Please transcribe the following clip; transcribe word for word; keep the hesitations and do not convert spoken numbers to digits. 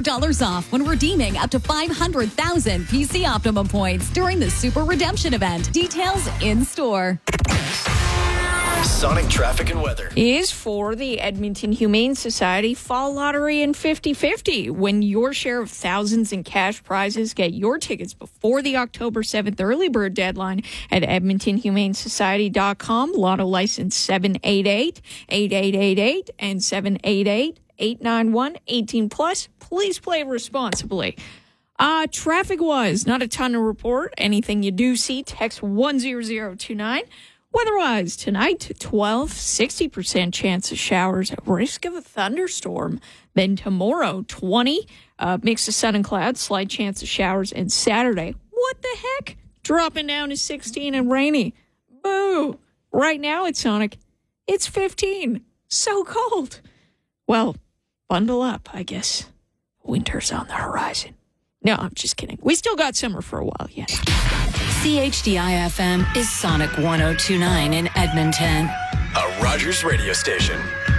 dollars off when redeeming up to five hundred thousand P C Optimum points during the Super Redemption event. Details in store. Sonic traffic and weather is for the Edmonton Humane Society Fall Lottery and fifty fifty. Win your share of thousands in cash prizes. Get your tickets before the October seventh early bird deadline at edmonton humane society dot com. Lotto license seven eight eight, eight eight eight eight and seven eight eight, eight nine one, eighteen plus. Please play responsibly. Uh, traffic-wise, not a ton to report. Anything you do see, text one zero zero two nine. Weather-wise, tonight, twelve, sixty percent chance of showers at risk of a thunderstorm. Then tomorrow, twenty, uh, mix of sun and clouds, slight chance of showers. And Saturday, what the heck? Dropping down to sixteen and rainy. Boo! Right now at Sonic, it's fifteen. So cold. Well, bundle up, I guess. Winter's on the horizon. No, I'm just kidding. We still got summer for a while yet. C H D I F M is Sonic one oh two point nine in Edmonton. A Rogers radio station.